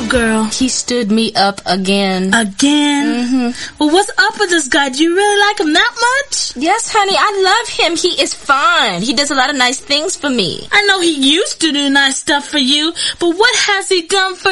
up, girl? He stood me up again. Again? Well, what's up with this guy? Do you really like him that much? Yes, honey, I love him. He is fine. He does a lot of nice things for me. I know he used to do nice stuff for you, but what has he done for